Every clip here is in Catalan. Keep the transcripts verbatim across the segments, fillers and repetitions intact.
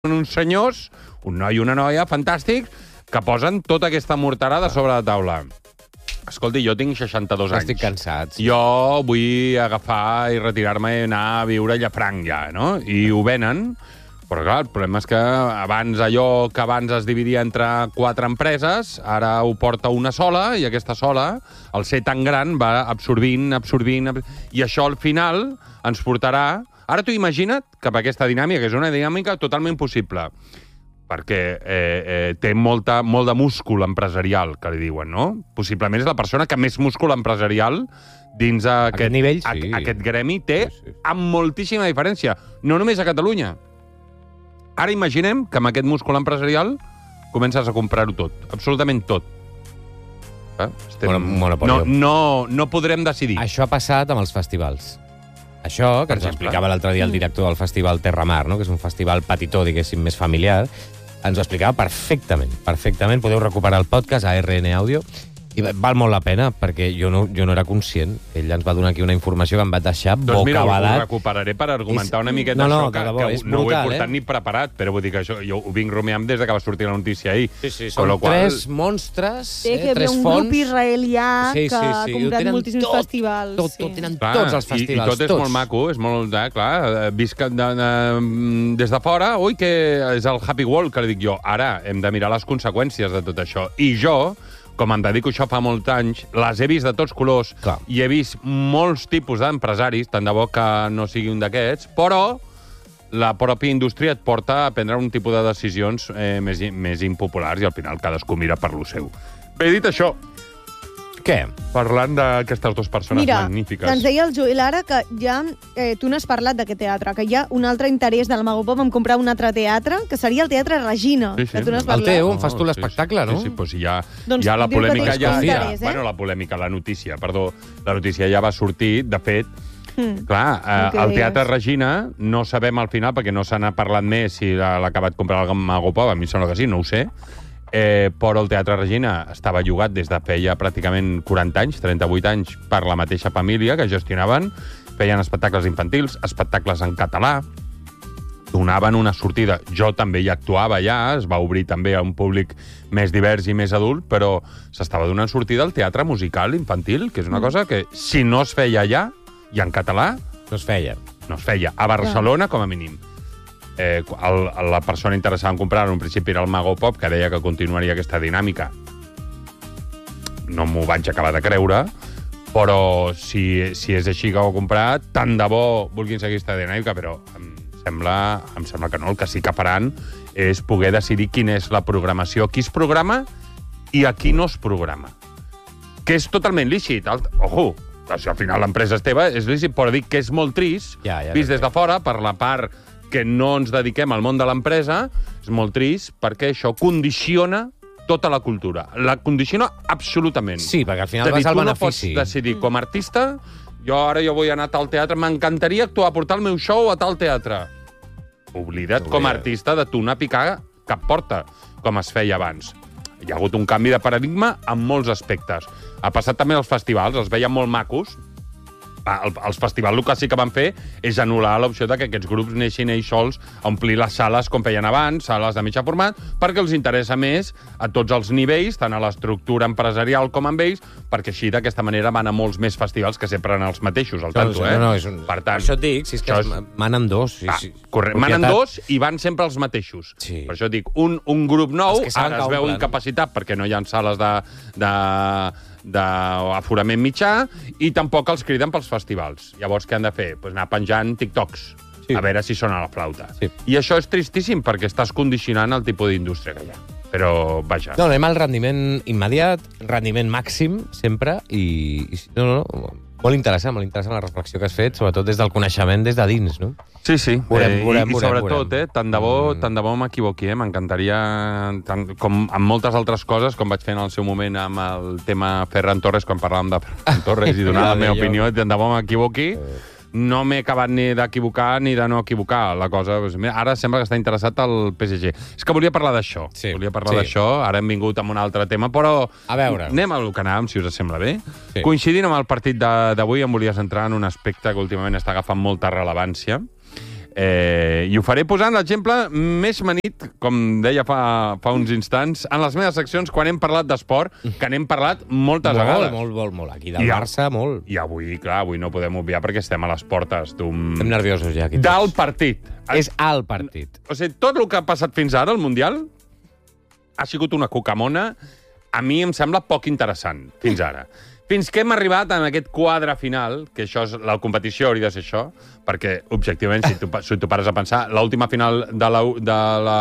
uns senyors, un noi i una noia, fantàstics, que posen tota aquesta morterada ah. sobre la taula. Escolti, jo tinc seixanta-dos anys. Estic cansat. Sí. Jo vull agafar i retirar-me i anar a viure a Llafranc ja, no? I ho venen, però clar, el problema és que abans allò que abans es dividia entre quatre empreses, ara ho porta una sola, i aquesta sola, al ser tan gran, va absorbint, absorbint, i això al final ens portarà... Ara t'ho imagina't cap a aquesta dinàmica, que és una dinàmica totalment possible, perquè eh, eh, té molta, molt de múscul empresarial, que li diuen, no? Possiblement és la persona que més múscul empresarial dins aquest, aquest nivell, sí. a, aquest gremi té, sí, sí. amb moltíssima diferència. No només a Catalunya. Ara imaginem que amb aquest múscul empresarial comences a comprar-ho tot, absolutament tot. Eh? Estem... Bueno, no, no, no podrem decidir. Això ha passat amb els festivals. Això, que ens explicava l'altre dia el director del festival Terramar, no? Que és un festival petitó, diguéssim, més familiar, ens ho explicava perfectament. Perfectament. Podeu recuperar el podcast a R N Audio. I val molt la pena, perquè jo no, jo no era conscient. Ell ens va donar aquí una informació que em va deixar doncs mira, bocabadat. Ho recuperaré per argumentar és... una miqueta no, no, això, que, debò, que és no brutal, ho he portat eh? ni preparat, però vull dir que això, jo ho vinc rumiant des de que va sortir la notícia ahir. Sí, sí, són qual... tres monstres, sí, eh, que tres un fonts. grup israelià sí, sí, sí. que ha comprat moltíssims tot, festivals. Tot, sí. tot, tenen clar, tots els festivals. I, i tot és tots. molt maco, és molt... Eh, clar, visc de, de, des de fora, ui, que és el happy world, que li dic jo. Ara hem de mirar les conseqüències de tot això. I jo... com em dedico això fa molts anys, les he vist de tots colors, clar. I he vist molts tipus d'empresaris, tant de bo que no sigui un d'aquests, però la pròpia indústria et porta a prendre un tipus de decisions eh, més, més impopulars i al final cadascú mira per lo seu. Bé, dit això, què? Parlant d'aquestes dues persones Mira, magnífiques. ens deia el Joel ara que ja eh, tu n'has parlat d'aquest teatre, que hi ha un altre interès del Mago Pop en comprar un altre teatre, que seria el Teatre Regina. Sí, sí. Que tu n'has El parlat. teu, on fas tu l'espectacle, no? Sí, sí, doncs hi ha, Doncs hi ha la diu que polèmica... tens Ja, interès, eh? Bueno, la polèmica, la notícia, perdó. La notícia ja va sortir, de fet, Mm. clar, eh, El que el Teatre deies. Regina, no sabem al final, perquè no se n'ha parlat més si l'ha l'ha acabat comprant el Mago Pop, a mi em sembla que sí, no ho sé, eh, però el Teatre Regina estava llogat des de feia pràcticament quaranta anys, trenta-vuit anys, per la mateixa família que gestionaven, feien espectacles infantils, espectacles en català, donaven una sortida. Jo també hi actuava ja, es va obrir també a un públic més divers i més adult, però s'estava donant sortida al teatre musical infantil, que és una cosa que, si no es feia allà, i en català... No es feia. No es feia. A Barcelona, com a mínim. Eh, el, la persona interessada en comprar en un principi era el Mago Pop, que deia que continuaria aquesta dinàmica. No m'ho vaig acabar de creure, però si, si és així que ho he comprat, tant de bo vulguin seguir aquesta dinàmica, però em sembla, em sembla que no. El que sí que faran és poder decidir quina és la programació, qui es programa i a qui no es programa. Que és totalment lícit. El, ojo, si al final l'empresa és teva, és lícit, però dic que és molt trist, ja, ja, vist des de fora, per la part que no ens dediquem al món de l'empresa, és molt trist perquè això condiciona tota la cultura. La condiciona absolutament. Sí, perquè al final de vas dir, al tu no benefici. pots decidir, com a artista, jo ara jo vull anar a tal teatre, m'encantaria actuar, portar el meu show a tal teatre. Oblida't com a artista de tu anar a picar cap porta, com es feia abans. Hi ha hagut un canvi de paradigma en molts aspectes. Ha passat també als festivals, els veien molt macos. El, els festivals el que sí que van fer és anul·lar l'opció de que aquests grups neixin ells sols a omplir les sales com feien abans, sales de mitjà format, perquè els interessa més a tots els nivells, tant a l'estructura empresarial com amb ells, perquè així d'aquesta manera van a molts més festivals que sempre en els mateixos, al tanto, eh? No, no, és un... Per tant, això et dic, si és que és... manen dos. Sí, ah, sí. correcte, manen dos i van sempre els mateixos. Sí. Per això dic, un, un grup nou, es ara es veu incapacitat perquè no hi ha sales de... de d'aforament mitjà, i tampoc els criden pels festivals. Llavors, què han de fer? Pues anar penjant TikToks, sí. A veure si sona la flauta. Sí. I això és tristíssim, perquè estàs condicionant el tipus d'indústria que hi ha. Però, vaja... No, anem al rendiment immediat, rendiment màxim, sempre, i... i no, no, no, molt interessant, molt interessant la reflexisió que has fet, sobretot des del coneixement, des de dins, no? Sí, sí. Veurem, eh, veurem, I, i sobretot, veurem. eh, tant de bo, tant de bo m'equivoqui, eh? M'encantaria, tant, com amb moltes altres coses, com vaig fer en el seu moment amb el tema Ferran Torres, quan parlàvem de Ferran Torres i donava la meva opinió, tant de bo m'equivoqui. No m'he acabat ni d'equivocar ni de no equivocar. La cosa, doncs, mira, ara sembla que està interessat al P S G. És que volia parlar d'això. Sí, volia parlar sí. d'això. Ara hem vingut amb un altre tema, però... A veure. Anem al que anàvem, si us sembla bé. Sí. Coincidint amb el partit d'avui, em volia centrar en un aspecte que últimament està agafant molta rellevància. Eh, I ho faré posant l'exemple més manit, com deia fa, fa uns instants, en les meves seccions quan hem parlat d'esport, que n'hem parlat moltes molt, vegades. Molt, molt, molt. Aquí del I, Barça, molt. I avui, clar, avui no podem obviar perquè estem a les portes d'un... Estem nerviosos ja, aquí tots. Del partit. És el partit. O sigui, tot el que ha passat fins ara, al Mundial, ha sigut una cucamona, a mi em sembla poc interessant, fins ara. Fins que hem arribat en aquest quadre final, que això és, la competició hauria de ser això, perquè, objectivament, si tu, si tu pares a pensar, l'última final de la, de la,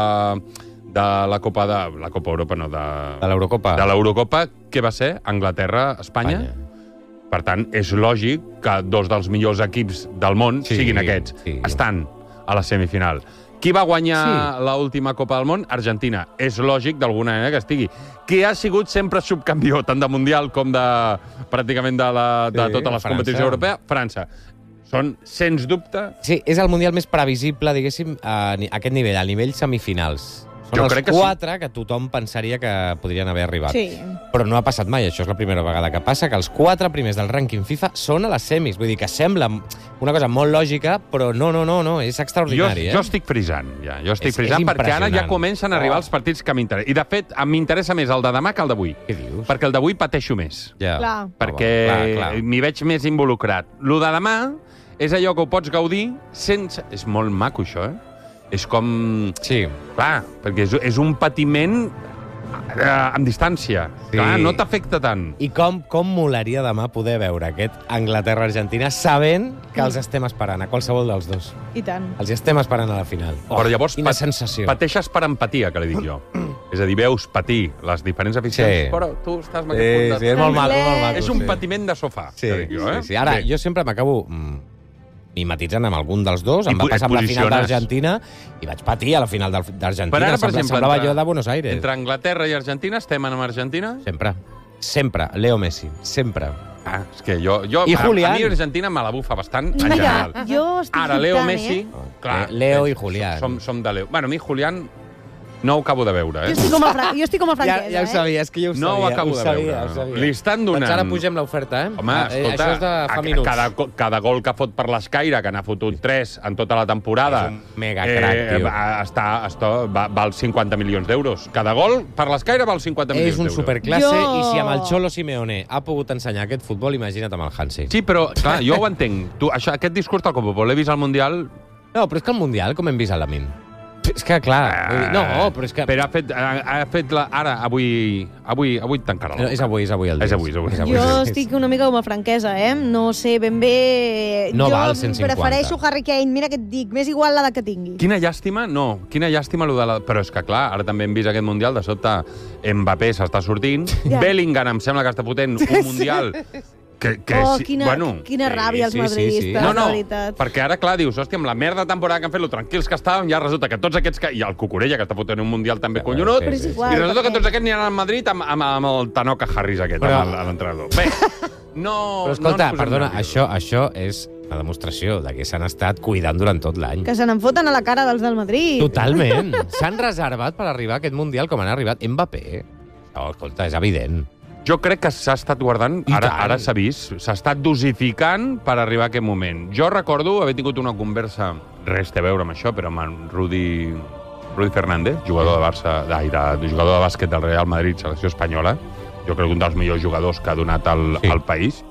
de la Copa de... La Copa Europa, no, de... De l'Eurocopa. De l'Eurocopa, què va ser? Anglaterra-Espanya. Espanya. Per tant, és lògic que dos dels millors equips del món Sí, siguin aquests. sí. Estan a la semifinal. Qui va guanyar Sí. l'última Copa del Món? Argentina. És lògic, d'alguna manera, que estigui. Qui ha sigut sempre subcampió, tant de Mundial com de pràcticament de, la, de Sí, totes les França. competicions europees? França. Són, sens dubte... Sí, és el Mundial més previsible, diguéssim, a, ni- a aquest nivell, a nivell semifinals. Són Jo els crec que sí. quatre que tothom pensaria que podrien haver arribat. Sí. Però no ha passat mai, això és la primera vegada que passa, que els quatre primers del rànquing FIFA són a les semis. Vull dir que sembla una cosa molt lògica, però no, no, no, no és Jo, extraordinari. jo eh? estic frisant, ja. Jo estic És- frisant és perquè ara ja impressionant. comencen a arribar Oh. els partits que m'interessen. I, de fet, em m'interessa més el de demà que el d'avui. Què dius? Perquè el d'avui pateixo més. Ja. Clar. Perquè clar, clar. m'hi veig més involucrat. Lo de demà és allò que ho pots gaudir sense... És molt maco, això, eh? És com... Sí. Clar, perquè és, és un patiment eh, amb distància. Sí. Clar, no t'afecta tant. I com, com molaria demà poder veure aquest Anglaterra-Argentina sabent que els estem esperant, a qualsevol dels dos. I tant. Els estem esperant a la final. Oh, Però llavors quina pat- sensació. pateixes per empatia, que li dic jo. És a dir, veus patir les diferents aficions, Sí. però tu estàs en Sí, aquest punt de... sí, és molt maco, molt maco. És un sí. patiment de sofà, Sí, que dic jo, eh? sí, sí. Ara, Bé. jo sempre m'acabo mm, mimetitzant amb algun dels dos. I Em va et passar amb la final posiciones. d'Argentina i vaig patir a la final del- d'Argentina. Però ara, per Sembla- exemple, semblava entre- jo de Buenos Aires. Entre Anglaterra i Argentina, estem en Argentina? Sempre. Sempre. Leo Messi. Sempre. Ah, és que jo... jo I a, Julián. A mi Argentina me la bufa bastant, en Mira, general. jo estic Ara, Leo dubtant, Messi... eh? Clar, Eh, Leo és- i Julián. Som, som de Leo. Bueno, a mi Julián no ho acabo de veure, Jo eh? estic com a, fra... jo estic com a franquesa, ja, ja ho eh? sabia, és que jo ho No ho sabia. acabo de sabia, veure. ho sabia. Li estan donant... Doncs ara pugem l'oferta, eh? Home, Ah, eh, escolta, això és de fa a- minuts. cada, cada gol que fot per l'Escaire, que n'ha fotut tres en tota la temporada... És un megacrac, tio. va, està, està, va, val cinquanta milions d'euros. Cada gol per l'Escaire val cinquanta milions És un d'euros. superclasse Jo- i si amb el Cholo Simeone ha pogut ensenyar aquest futbol, imagina't amb el Hansi. Sí, però, clar, jo ho entenc. Tu, això, aquest discurs del Copa, l'he vist al Mundial... No, però és que al Mundial, com hem vist a Lamin? És que, clar... vull dir, no, però és que... Però ha fet, ha, ha fet la, ara, avui... Avui, avui tancarà la No, és avui, és avui el dia. És avui, és avui. És avui. Jo estic una mica com a franquesa, eh? No sé ben bé... No jo val cent cinquanta. prefereixo Harry Kane, mira què et dic, m'és igual l'edat que tingui. Quina llàstima, no, quina llàstima lo de la... Però és que, clar, ara també hem vist aquest Mundial, de sobte Mbappé s'està sortint, Ja. Bellingham em sembla que està fotent un Mundial que, que Oh, sí, quina, bueno... quina ràbia els sí, sí, sí. madridistes, No, no, de veritat. perquè ara, clar, dius, hòstia, amb la merda de temporada que han fet, lo tranquils que estàvem, ja resulta que tots aquests... Que... I el Cucurella, que està fotent un Mundial també Ja, collonut, sí, Però és sí, sí. igual. i resulta que perquè- tots aquests aniran al Madrid amb, amb, amb el Tanoca Harris aquest, Però- amb el- l'entrenador. Bé, no... Però escolta, no ens posem perdona, nerviosos. això, això és la demostració de que s'han estat cuidant durant tot l'any. Que se n'en foten a la cara dels del Madrid. Totalment. S'han reservat per arribar a aquest Mundial com han arribat. Mbappé. No, escolta, és evident. Jo crec que s'ha estat guardant, I ara, tant. ara s'ha vist, s'ha estat dosificant per arribar a aquest moment. Jo recordo haver tingut una conversa, res té a veure amb això, però amb en Rudi, Rudi Fernández, jugador de Barça, ai, de, jugador de bàsquet del Real Madrid, selecció espanyola, jo crec que un dels millors jugadors que ha donat al, Sí. al país,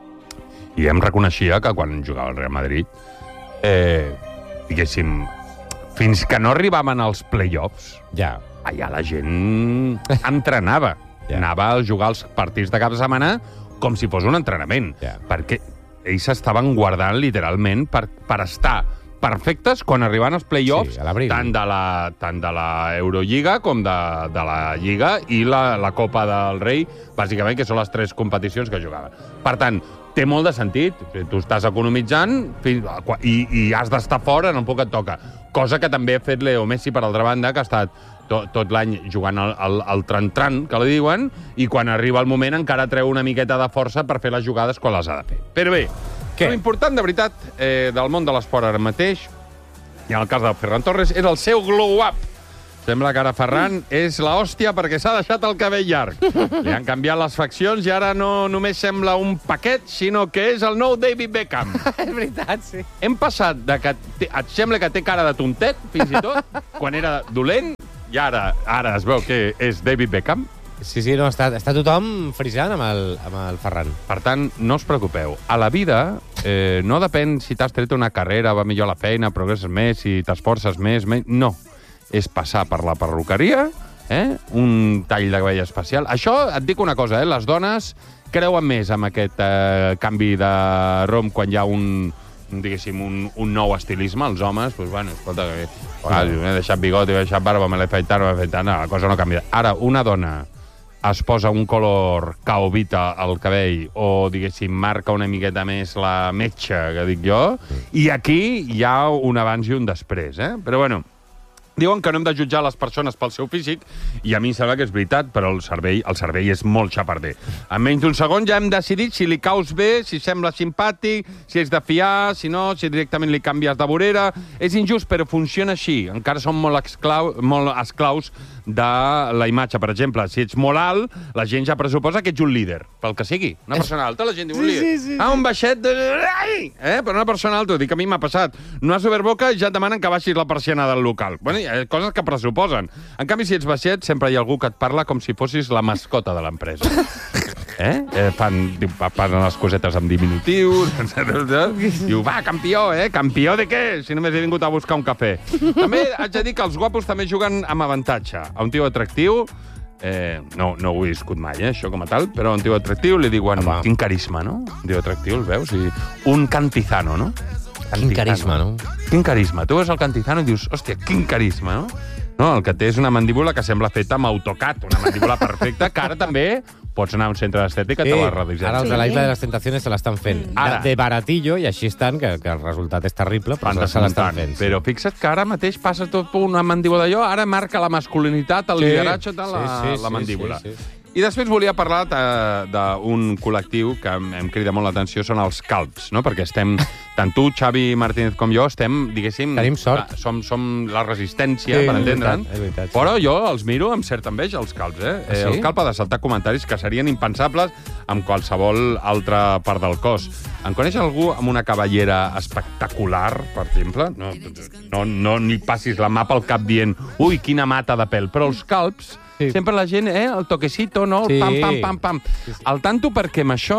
i em reconeixia que quan jugava al Real Madrid, eh, diguéssim, fins que no arribaven als play-offs, Ja. allà la gent entrenava. Ja. Anava a jugar els partits de cap de setmana com si fos un entrenament. Ja. Perquè ells s'estaven guardant literalment per, per estar perfectes quan arribaven els play-offs, Sí, a l'abril. tant de la, tant de la Eurolliga com de, de la Lliga i la, la Copa del Rei, bàsicament, que són les tres competicions que jugaven. Per tant, té molt de sentit. Tu estàs economitzant fins, i, i has d'estar fora en el poc que et toca. Cosa que també ha fet Leo Messi, per altra banda, que ha estat tot, tot l'any jugant al, al, al tran-tran, que li diuen, i quan arriba el moment encara treu una miqueta de força per fer les jugades quan les ha de fer. Però bé, Què? l'important, de veritat, eh, del món de l'esport ara mateix, i en el cas del Ferran Torres, és el seu glow-up. Sembla que ara Ferran és l'hòstia perquè s'ha deixat el cabell llarg. Li han canviat les faccions i ara no només sembla un paquet, sinó que és el nou David Beckham. És veritat, sí. Hem passat de que té, et sembla que té cara de tontet, fins i tot, quan era dolent, i ara, ara es veu que és David Beckham. Sí, sí, no, està, està tothom frisant amb el, amb el Ferran. Per tant, no us preocupeu. A la vida eh, no depèn si t'has tret una carrera, va millor la feina, progresses més, si t'esforces més, més... No. És passar per la perruqueria, eh? Un tall de cabell especial. Això, et dic una cosa, eh? Les dones creuen més amb aquest eh, canvi de rom quan hi ha un, diguéssim, un, un nou estilisme. Els homes, doncs, bueno, escolta, que ah, m'he deixat bigot, m'he deixat barba, me l'he fet tant, m'he fet tant, no, la cosa no canvia. Ara, una dona es posa un color que ovita el cabell o, diguéssim, marca una miqueta més la metxa, que dic jo, i aquí hi ha un abans i un després, eh? Però, bueno, diuen que no hem de jutjar les persones pel seu físic, i a mi em sembla que és veritat, però el cervell, el cervell és molt xaparder. En menys d'un segon ja hem decidit si li caus bé, si sembla simpàtic, si és de fiar, si no, si directament li canvies de vorera. És injust, però funciona així. Encara som molt, esclau, molt esclaus de la imatge. Per exemple, si ets molt alt, la gent ja pressuposa que ets un líder, pel que sigui. Una persona alta, la gent diu un líder. Sí, sí, sí. Ah, un baixet de... Ai! Eh? Però una persona alta, dic, a mi m'ha passat. No has obert boca i ja et demanen que baixis la persiana del local. Bueno, hi ha coses que pressuposen. En canvi, si ets baixet, sempre hi ha algú que et parla com si fossis la mascota de l'empresa. Eh? eh? Fan, fan les cosetes amb diminutius. Diu, va, campió, eh? Campió de què? Si només he vingut a buscar un cafè. També haig de dir que els guapos també juguen amb avantatge. A un tio atractiu, eh, no, no ho he viscut mai, eh, això com a tal, però a un tio atractiu li diuen, ah, quin carisma, no? Un tio atractiu, el veus? I un cantizano, no? Cantizano. Quin carisma, no? Quin carisma. Tu veus el Cantizano i dius, hòstia, quin carisma, no? No, el que té és una mandíbula que sembla feta amb AutoCAD, una mandíbula perfecta, que ara també pots anar a un centre d'estètica i sí, te la redissenya. Ara els de la Isla de les Tentaciones se l'estan fent. Mm. Ara, de, de baratillo, i així estan, que, que el resultat és terrible, però se l'estan fent. Sí. Però fixa't que ara mateix passa tot per una mandíbula d'allò, ara marca la masculinitat, el sí, lideratge de la, sí, sí, la mandíbula. Sí, sí, sí. I després volia parlar d'un col·lectiu que em, em crida molt l'atenció, són els calbs, no? Perquè estem, tant tu, Xavi Martínez, com jo, estem, diguéssim... Tenim sort. Som, som la resistència, sí, per entendre'n. És veritat, sí. Però jo els miro amb certa enveja, els calbs, eh? Ah, sí? El calb ha de saltar comentaris que serien impensables amb qualsevol altra part del cos. En coneix algú amb una cabellera espectacular, per exemple? No, no, no ni passis la mà pel cap dient ui, quina mata de pèl. Però els calbs... Sí. Sempre la gent, eh, el toquecito, no? El sí. pam, pam, pam, pam. Sí, sí. El tanto perquè amb això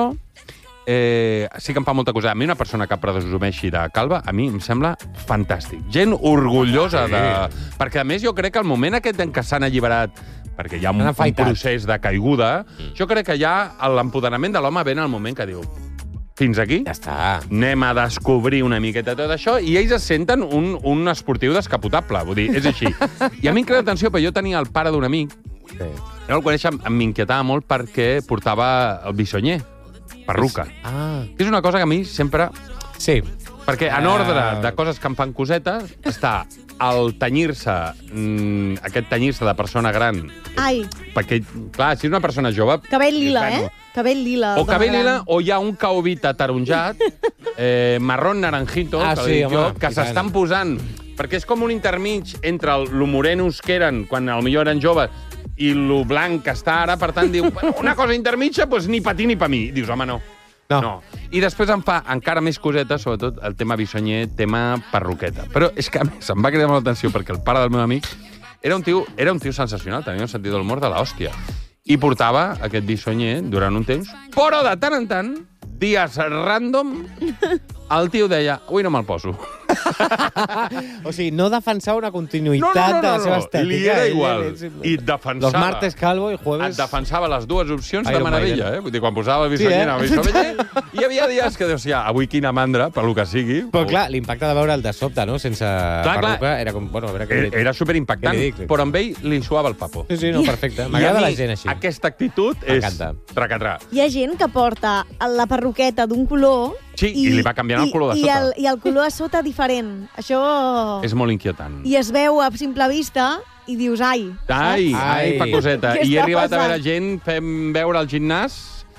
eh, sí que em fa molta cosa. A mi una persona que presumeixi de calva, a mi em sembla fantàstic. Gent orgullosa sí. de... Perquè, a més, jo crec que el moment aquest en què s'han alliberat, perquè hi ha un, un procés de caiguda, mm. jo crec que ja l'empoderament de l'home ven al moment que diu fins aquí, ja està. Anem a descobrir una miqueta tot això, i ells es senten un, un esportiu descapotable, vull dir, és així. I a mi em crida atenció, perquè jo tenia el pare d'un amic, sí. No el conèixer, m'inquietava molt perquè portava el bisonyer, perruca. Ah. És una cosa que a mi sempre... Sí. Perquè en ordre de coses que em fan cosetes està el tenyir-se, mmm, aquest tenyir-se de persona gran. Ai. Perquè, clar, si és una persona jove... Cabell lila, bueno, eh? Cabell lila. O cabell lila, o hi ha un caobit ataronjat, eh, marrón naranjito, ah, que, sí, jo, home, que s'estan posant... Perquè és com un intermig entre el, lo morenos que eren quan potser eren joves i lo blanc que està ara, per tant, diu, bueno, una cosa intermitja, doncs ni pa ti ni pa mi. I dius, home, no. No. no. I després em fa encara més cosetes, sobretot el tema bisonyer, tema perruqueta. Però és que, a més, em va cridar molt l'atenció perquè el pare del meu amic era un tio, era un tio sensacional, tenia un sentit de l'humor de l'hòstia. I portava aquest bisonyer durant un temps, però de tant en tant, dies random, el tio deia, avui no me'l poso. O sigui, no defensava una continuïtat no, no, no, no, de la seva estètica. Li era igual. I et defensava... Los martes calvo i jueves... Et defensava les dues opcions de meravella, eh? Vull dir, quan posava el bisonyer, sí, eh? el bisonyer, hi havia dies que dius, ja, avui quina mandra, per lo que sigui. Però clar, l'impacte de veure el de sobte, no? Sense clar, perruca, clar, era com... Bueno, a veure, era, era superimpactant, però amb ell li suava el papo. Sí, sí, no, perfecte. M'agrada la gent així. Aquesta actitud és tracatrà. Hi ha gent que porta la perruqueta d'un color... Sí, i, i li va canviant el color de i sota. El, I el color a sota diferent. Això... És molt inquietant. I es veu a simple vista i dius, ai. Ai, ai, ai fa coseta. I he arribat passant? a veure gent fem veure al gimnàs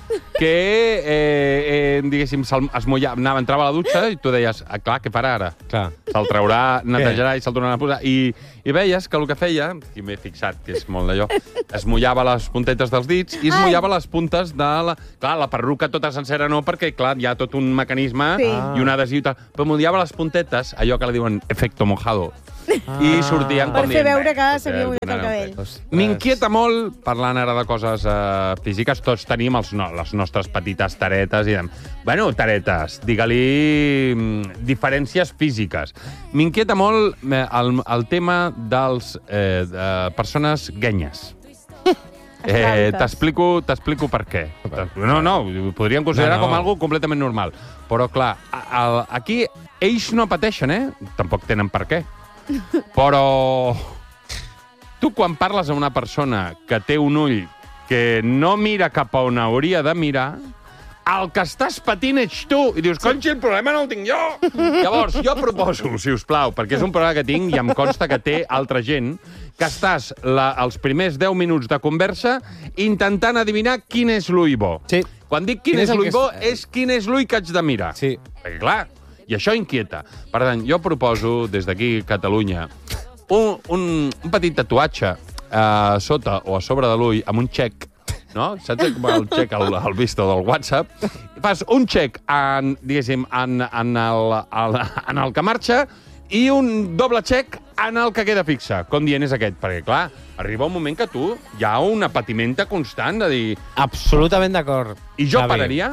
que, eh, eh, diguéssim, es mullava, anava, entrava a la dutxa i tu deies, ah, clar, què farà ara? Clar. Se'l traurà, netejarà i se'l tornarà a posar. I, I veies que el que feia, i m'he fixat que és molt d'allò, es mullava les puntetes dels dits i es Ai. mullava les puntes de la... Clar, la perruca tota sencera no, perquè, clar, hi ha tot un mecanisme Sí. i un adhesiu i tal. Però mullava les puntetes, allò que li diuen efecto mojado. Ah. I sortien Per com fer dient, veure "Bé, que potser s'havia mullat el no, no, cabell". Ostres. M'inquieta molt, parlant ara de coses uh, físiques, tots tenim els, no, les nostres petites taretes i diem, bueno, taretes, digue-li mm, diferències físiques. M'inquieta molt eh, el, el tema dels eh, de persones guenyes. Eh, Estràbiques. T'explico t'explico per què. No, no, ho podríem considerar No, no. com algo completament normal. Però, clar, a, a, aquí ells no pateixen, eh? Tampoc tenen per què. Però tu quan parles amb una persona que té un ull que no mira cap a on hauria de mirar, el que estàs patint ets tu. I dius, conxi, el problema no el tinc jo. Llavors, jo proposo, si us plau, perquè és un problema que tinc i em consta que té altra gent, que estàs la, els primers deu minuts de conversa intentant adivinar quin és l'ull bo. Sí. Quan dic quin, Quin és és el l'ull que bo, és- és quin és l'ull que haig de mirar. Sí. Perquè, clar, i això inquieta. Per tant, jo proposo, des d'aquí, Catalunya, un, un, un petit tatuatge a sota o a sobre de l'ull amb un xec, no? Saps com el xec al, al visto del WhatsApp? Fas un xec, en, diguéssim, en, en, el, el, en el que marxa i un doble xec en el que queda fixa. Com dient és aquest? Perquè, clar, arriba un moment que tu hi ha una patimenta constant de dir... Absolutament d'acord. I jo Xavi. pararia...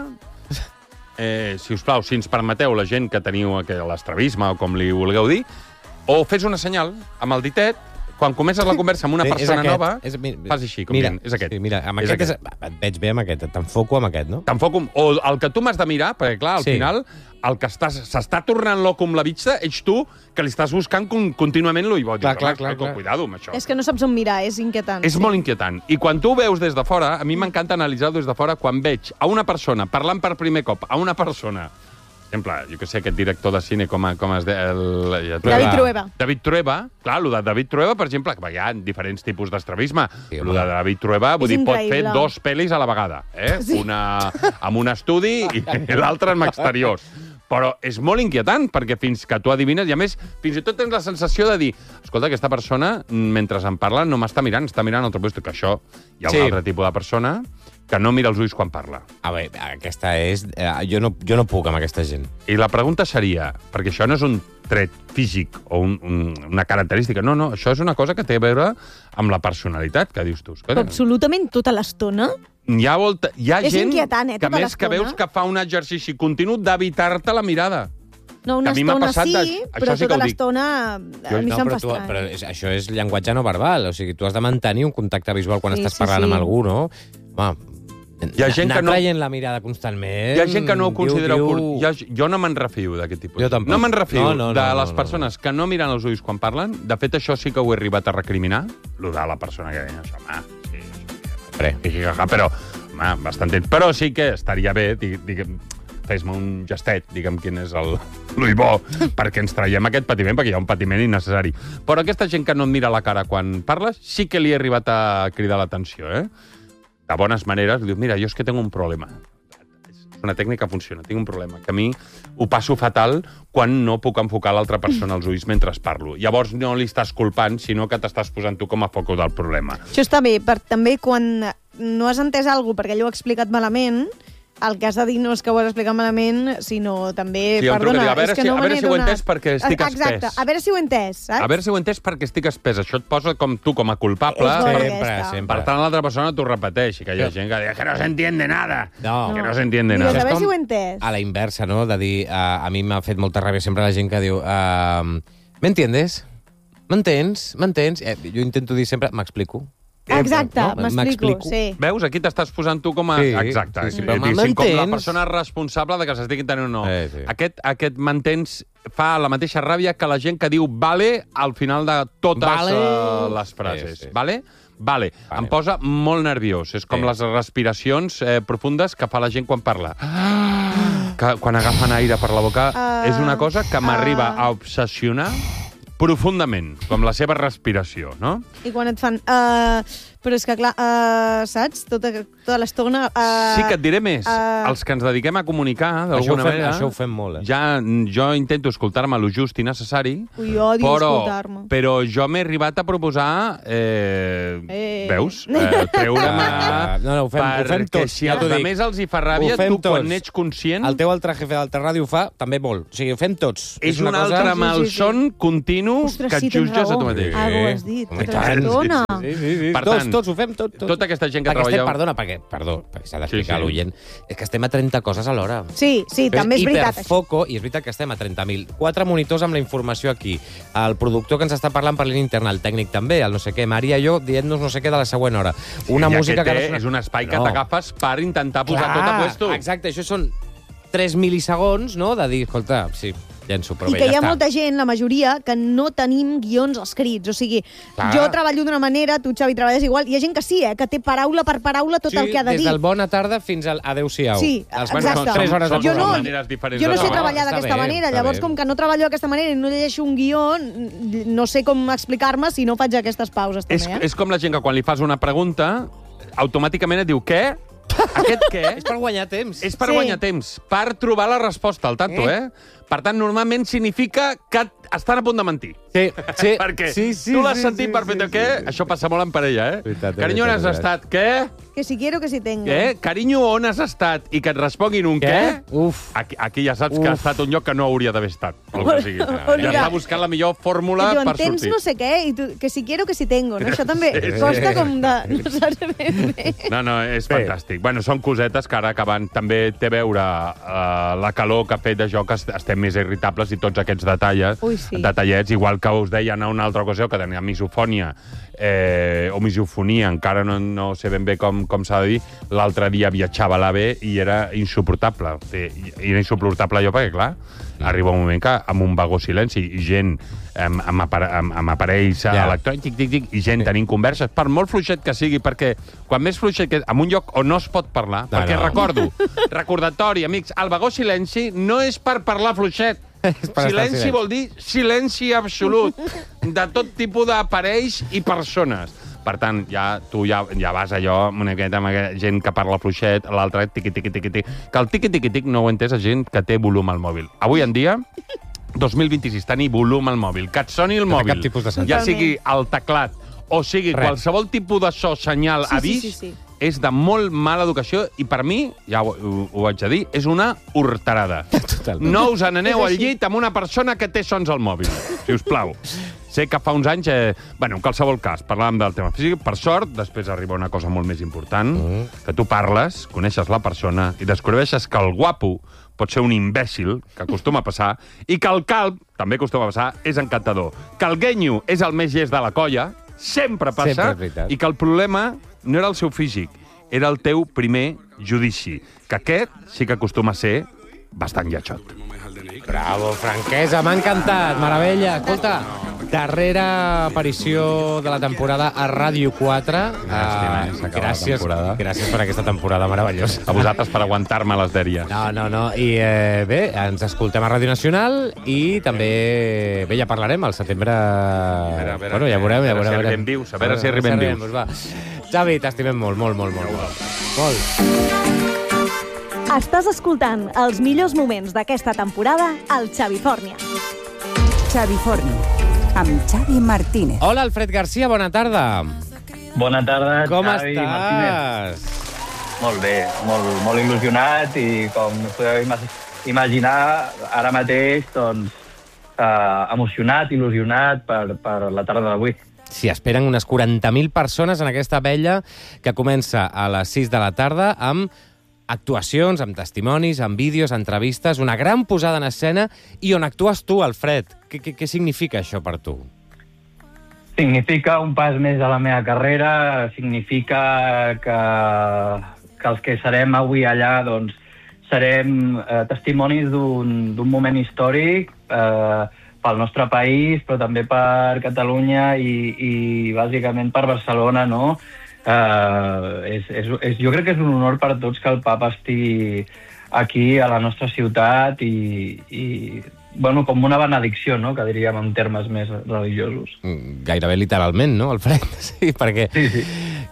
Eh, si us plau, si ens permeteu, la gent que teniu aqu- l'estravisme o com li vulgueu dir, o fes una senyal amb el ditet, quan comences la conversa amb una Sí, persona és aquest. nova, És, mi, fas així, com mira, dient, és aquest. Sí, mira, amb És aquest, és aquest. et veig bé amb aquest, t'enfoco amb aquest, no? Tampoc, o el que tu m'has de mirar, perquè, clar, al Sí. final, el que estàs s'està tornant loco amb la vista, ets tu que li estàs buscant con contínuament l'ull bo. Clar, Dius, clar, "Home, clar, escolta, clar. Cuidado amb això. És que no saps on mirar, és inquietant. És sí. molt inquietant. I quan tu ho veus des de fora, a mi m'encanta analitzar des de fora quan veig a una persona parlant per primer cop a una persona, per exemple, jo que sé, aquest director de cine, com, a- com es deia... El, ja David Trueba. David Trueba, clar, el de David Trueba, per exemple, que hi ha diferents tipus d'estrabisme. Sí, el home. de David Trueba, vull És dir, pot fer increïble. dos pel·lis a la vegada, eh? Sí. Una amb un estudi i l'altra amb exteriors. Però és molt inquietant, perquè fins que tu adivines, i a més, fins i tot tens la sensació de dir, escolta, aquesta persona, mentre em parla, no m'està mirant, està mirant a altre lloc, que això hi ha Sí. un altre tipus de persona que no mira els ulls quan parla. A veure, aquesta és... Eh, jo, no, jo no puc amb aquesta gent. I la pregunta seria, perquè això no és un tret físic o un, un, una característica, no, no, això és una cosa que té a veure amb la personalitat, que dius tu. Però Escolta, absolutament tota l'estona. hi ha, volta, hi ha És gent inquietant, eh, que tota més que l'estona. veus que fa un exercici continu d'evitar-te la mirada. No, una Que a mi m'ha estona passat sí, de- però això sí que tota ho dic. l'estona a Jo- mi no, se'm però, fa tu, estrany. però és, això és llenguatge no verbal, o sigui, tu has de mantenir un contacte visual quan Sí, estàs sí, parlant sí. amb algú, no? Home, Hi ha gent anar que no- traient la mirada constantment... Hi ha gent que no ho diu- considera diu- opor- Jo, jo no me'n refio d'aquest tipus. Jo tampoc. No me'n refio No, no, no, de no, les no, persones que no miren els ulls quan parlen. De fet, això sí que ho he arribat a recriminar. Lo de la persona que deia això, home, sí, Pre. sí, però, home, bastant temps. Però sí que estaria bé, di- diguem, fes-me un gestet, diguem quin és el l'ull bo, perquè ens traiem aquest patiment, perquè hi ha un patiment innecessari. Però aquesta gent que no et mira la cara quan parles, sí que li he arribat a cridar l'atenció, eh? De bones maneres, li diu, mira, jo és que tinc un problema. És una tècnica que funciona, tinc un problema, que a mi ho passo fatal quan no puc enfocar l'altra persona als ulls mentre parlo. Llavors no li estàs culpant, sinó que t'estàs posant tu com a foco del problema. Això està bé, per, també quan no has entès alguna cosa perquè ell ho ha explicat malament, el que has de dir no és que ho has explicat malament, sinó també, Sí, jo em truco i perdona, dic, a veure és que si- no a me veure n'he si ho he adonat. entès perquè estic Exacte, espès. a veure si ho he entès, saps? A veure si ho he entès perquè estic espès. Això et posa com tu com a culpable. És bona per, Sempre, aquesta. sempre. per tant, l'altra persona t'ho repeteix. Que hi ha gent que diu que no s'entiende nada. No. Que no s'entiende Digues, nada. a veure com si ho he entès. A la inversa, no? De dir, uh, a mi m'ha fet molta ràbia sempre la gent que diu uh, ¿m'entiendes? ¿M'entens? ¿M'entens? Eh, jo intento dir sempre, m'explico. Exacte, no? m'explico, M'explico. sí. Veus? Aquí t'estàs posant tu com a... Sí, Exacte. sí, sí, Eh, però diguéssim, com la m'entens? persona responsable de que s'estigui tenint o no. Sí, sí. Aquest, aquest m'entens fa la mateixa ràbia que la gent que diu vale al final de totes Vale. uh, les frases. Sí, sí. Vale? Vale. Vale. Em posa molt nerviós. És com Sí. les respiracions eh, profundes que fa la gent quan parla. Que, quan agafen aire per la boca. Ah. És una cosa que m'arriba Ah. a obsessionar profundament, com la seva respiració, no? I quan et fan... Uh, Però és que, clar, uh, saps? Tota, tota l'estona... Uh, Sí que et diré més. Uh, Els que ens dediquem a comunicar, Això ho d'alguna fem, manera... això ho fem molt, eh? Ja, jo intento escoltar-me lo just i necessari, Ui, odio però, escoltar-me. però jo m'he arribat a proposar... Eh, Eh. Veus? Eh, treure'm... Ah, no, no, ho fem- ho fem perquè tots, si ja als t'ho dic. altres els hi fa ràbia, Ho fem tu quan tots. n'ets conscient... El teu altre jefe d'Alta Ràdio ho fa també molt. O sigui, ho fem tots. És un una cosa- altre Sí, sí, sí. malson continu Ostres, que sí, et tens jutges a raó. tu mateix. Ah, ho has dit, Home, tota tant. l'estona. Sí, sí, sí. Per tots, tant, tots, ho fem tot. tot. tota aquesta gent que perquè treballeu- Estem, perdona, perquè, perdó, perquè s'ha d'explicar Sí, sí. a l'oient, és que estem a trenta coses alhora. Sí, sí, també és veritat. això. hiperfoco, i és veritat que estem a trenta mil. Quatre monitors amb la informació aquí. El productor que ens està parlant per línia interna, el tècnic també, el no sé què, Maria i jo dient-nos no sé què de la següent hora. Una I música aquest que... és, no és un espai que No. t'agafes per intentar posar Clar, tot a puesto. Exacte, això són tres milisegons, no?, de dir, escolta, sí, llenço, però I bé, que ja hi ha està. molta gent, la majoria, que no tenim guions escrits. O sigui, Clar. jo treballo d'una manera, tu, Xavi, treballes igual. Hi ha gent que sí, eh, que té paraula per paraula tot Sí, el que ha de des dir. del bona tarda fins al adéu-siau. Sí, Els exacte. són tres hores de Són- Jo són no, programa. maneres diferents jo no de sé treballar. treballar està d'aquesta bé, manera. està Llavors, bé. com que no treballo d'aquesta manera i no llegeixo un guió, no sé com explicar-me si no faig aquestes pauses, És, també, eh? és com la gent que quan li fas una pregunta, automàticament et diu, què? Aquest què? És per guanyar temps. És per Sí. guanyar temps, per trobar la resposta al tanto, eh? Per tant, normalment significa que estan a punt de mentir. Sí, sí. Perquè sí, sí, tu l'has sí, sentit sí, perfecte, sí, què? sí. Això passa molt en parella, eh? Veritat, és Carinyo, on veritat, has és estat? Què? Que si quiero, que si tengo. Què? Carinyo, on has estat? I que et responguin un què? Què? Uf. Aquí, aquí ja saps Uf. que ha estat un lloc que no hauria d'haver estat. El que sigui. On Ja era? està buscant la millor I fórmula diuen, per tens sortir. no sé què, i tu, que si quiero, que si tengo, no? Això també Sí, costa sí. com de... No saps ben bé. No, no, és Bé. fantàstic. Bueno, són cosetes que ara acaben... També té a veure uh, la calor que ha fet de jo que est- estem més irritables i tots aquests detalles, Ui, sí. detallets, igual que us deia en una altra ocasió que tenia misofònia eh, o misofonia, encara no, no sé ben bé com, com s'ha de dir, l'altre dia viatjava a l'AVE i era insuportable. Sí, i era insuportable jo perquè, clar, arriba un moment que amb un vagó silenci i gent amb, amb, apare amb, amb aparells Ja. ja. electrònics, tic, tic, tic, i gent tenint converses, per molt fluixet que sigui, perquè quan més fluixet que... En un lloc on no es pot parlar, No, perquè no. recordo, recordatori, amics, el vagó silenci no és per parlar fluixet. És per estar en Silenci silenci. vol dir silenci absolut de tot tipus d'aparells i persones. Per tant, ja, tu ja, ja vas allò amb una miqueta amb aquella gent que parla fluixet, l'altre tiqui, tiqui, tiqui, tiqui. Que el tiqui, tiqui, tiqui no ho he entès a gent que té volum al mòbil. Avui en dia, dos mil vint-i-sis, tenir volum al mòbil, que et soni el No té mòbil, cap tipus de sentit. ja sigui el teclat o sigui Res. qualsevol tipus de so, senyal, Sí, sí, avís, sí, sí. és de molt mala educació i per mi, ja ho, ho, ho haig de dir, és una horterada. Totalment. No us n'aneu És al així. llit amb una persona que té sons al mòbil, si us plau. Sé que fa uns anys... Eh, bueno, en qualsevol cas, parlàvem del tema físic. Per sort, després arriba una cosa molt més important, Mm. que tu parles, coneixes la persona i descobreixes que el guapo pot ser un imbècil, que acostuma a passar, i que el calb, també acostuma a passar, és encantador. Que el guenyo és el més llest de la colla, sempre passa, Sempre és veritat. i que el problema no era el seu físic, era el teu primer judici, que aquest sí que acostuma a ser bastant lletjot. Bravo, franquesa, m'ha encantat, meravella. Escolta, darrera aparició de la temporada a Ràdio quatre. Llàstima, eh? Uh, S'acaba la gràcies, temporada. gràcies per aquesta temporada meravellosa. A vosaltres per aguantar-me les dèries. No, no, no. I eh, bé, ens escoltem a Ràdio Nacional i també, bé, ja parlarem al setembre... veure, a veure, bueno, ja veurem, ja a veure si veurem. arribem vius, a veure si arribem vius. Doncs va. Xavi, t'estimem molt, molt, molt, molt. Molt. Estàs escoltant els millors moments d'aquesta temporada al Xavi Fòrnia. Xavi Fòrnia, amb Xavi Martínez. Hola, Alfred Garcia, bona tarda. Bona tarda, Com Xavi Martínez. estàs? Molt bé, molt, molt il·lusionat i com us podeu ima- imaginar, ara mateix, doncs, eh, emocionat, il·lusionat per, per la tarda d'avui. Sí, esperen unes quaranta mil persones en aquesta vella que comença a les sis de la tarda amb actuacions, amb testimonis, amb vídeos, entrevistes, una gran posada en escena i on actues tu, Alfred. Què, què, què significa això per tu? Significa un pas més a la meva carrera, significa que, que els que serem avui allà doncs, serem eh, testimonis d'un d'un moment històric eh, pel nostre país, però també per Catalunya i, i bàsicament per Barcelona, no? Uh, és, és, és, jo crec que és un honor per tots que el papa estigui aquí a la nostra ciutat i, i bueno, com una benedicció, no? Que diríem en termes més religiosos. Mm, Gairebé literalment, no, Alfred? Sí, perquè... Sí, sí.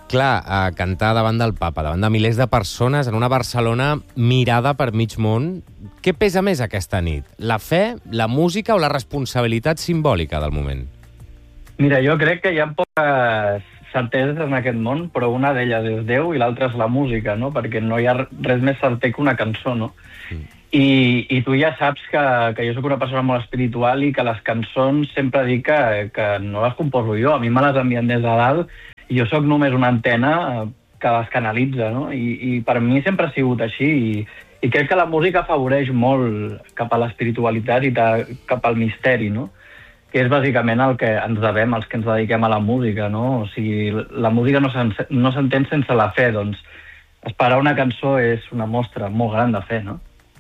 Clar, a cantar davant del papa, davant de milers de persones en una Barcelona mirada per mig món. Què pesa més aquesta nit? La fe, la música o la responsabilitat simbòlica del moment? Mira, jo crec que hi ha poques certeses en aquest món, però una d'elles és Déu i l'altra és la música, no? Perquè no hi ha res més certer que una cançó, no? Mm. I, i tu ja saps que, que jo sóc una persona molt espiritual i que les cançons sempre dic que, que no les composo jo, a mi me les envien des de dalt i jo sóc només una antena que les canalitza, no? I, i per mi sempre ha sigut així i, i crec que la música afavoreix molt cap a l'espiritualitat i de, cap al misteri, no? Que és bàsicament el que ens devem, els que ens dediquem a la música, no? O sigui, la música no s'entén sense la fe, doncs esperar una cançó és una mostra molt gran de fe, no?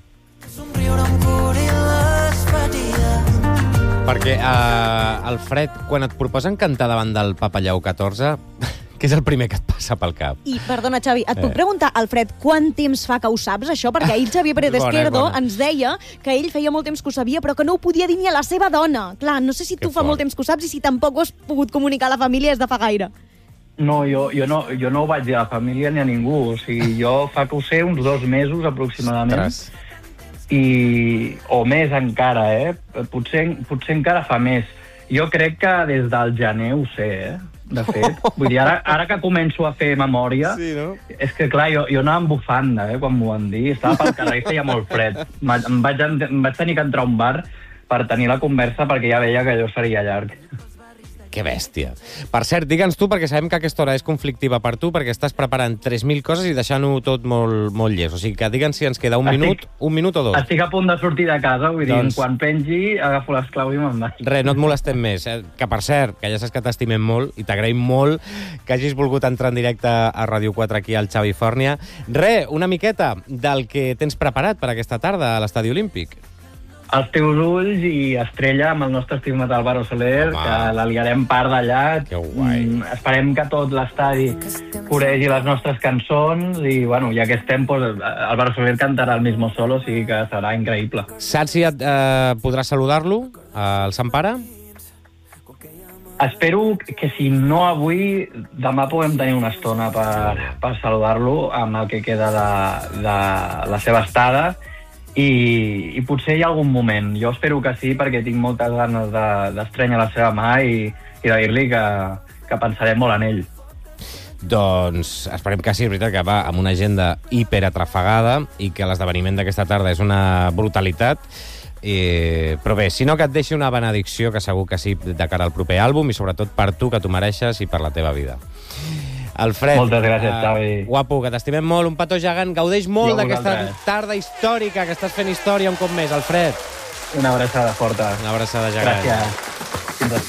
Perquè, uh, Alfred, quan et proposen cantar davant del Papa Lleó catorze, què és el primer que et passa pel cap? I, perdona, Xavi, et puc Eh. preguntar, Alfred, quant temps fa que ho saps, això? Perquè ahir el Xavier Pérez Bona, Esquerdo bona. ens deia que ell feia molt temps que ho sabia, però que no ho podia dir ni a la seva dona. Clar, no sé si Que tu fa fort. molt temps que ho saps i si tampoc ho has pogut comunicar a la família des de fa gaire. No, jo, jo, no, jo no ho vaig dir a la família ni a ningú. O sigui, jo fa que ho sé uns dos mesos aproximadament. Ostres. I, o més encara, eh? Potser, potser encara fa més. Jo crec que des del gener ho sé, eh? De fet. Vull dir, ara, ara que començo a fer memòria, Sí, no? és que, clar, jo, jo anava amb bufanda, eh, quan m'ho van dir. Estava pel carrer i feia molt fred. Ma- Em vaig, en- em vaig tenir que entrar a un bar per tenir la conversa perquè ja veia que allò seria llarg. Que bèstia. Per cert, digue'ns tu, perquè sabem que aquesta hora és conflictiva per tu, perquè estàs preparant tres mil coses i deixant-ho tot molt, molt llest. O sigui que digue'ns si ens queda un Estic- minut, un minut o dos. Estic a punt de sortir de casa, vull dir, Doncs- quan pengi, agafo les claus i me'n vaig. Res, no et molestem més. Eh? Que, per cert, que ja saps que t'estimem molt i t'agraïm molt que hagis volgut entrar en directe a Ràdio quatre aquí al Xavi Fòrnia. Res, una miqueta del que tens preparat per aquesta tarda a l'Estadi Olímpic. Els teus ulls i Estrella amb el nostre estimat Álvaro Soler, Home. que la liarem part d'allà. Que guai. Mm, Esperem que tot l'estadi coregi les nostres cançons i, bueno, ja que estem, doncs, Álvaro Soler cantarà el mismo solo, o sigui que serà increïble. Saps si et, eh, podràs saludar-lo, al Sant Pare? Espero que si no avui, demà puguem tenir una estona per, per saludar-lo amb el que queda de, de la seva estada i, i potser hi ha algun moment. Jo espero que sí, perquè tinc moltes ganes de- d'estrenyar la seva mà i, i de dir-li que, que pensarem molt en ell. Doncs esperem que sí, és veritat que va amb una agenda hiperatrafegada i que l'esdeveniment d'aquesta tarda és una brutalitat. Eh, però bé, si no, que et deixi una benedicció, que segur que sí, de cara al proper àlbum i sobretot per tu, que t'ho mereixes, i per la teva vida. Alfred, Moltes gràcies, eh, Xavi. guapo, que t'estimem molt, un petó gegant, gaudeix molt I a d'aquesta vosaltres. tarda històrica, que estàs fent història un cop més, Alfred. Una abraçada forta. Una abraçada gegant. Gràcies.